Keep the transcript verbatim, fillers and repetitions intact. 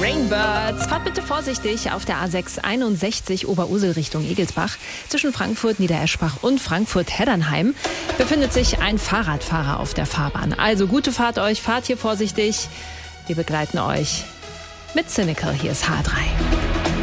Rainbirds. Fahrt bitte vorsichtig auf der A sechs einundsechzig Oberursel Richtung Egelsbach. Zwischen Frankfurt, Niedereschbach und Frankfurt-Heddernheim befindet sich ein Fahrradfahrer auf der Fahrbahn. Also gute Fahrt euch, fahrt hier vorsichtig. Wir begleiten euch mit Cynical. Hier ist H drei.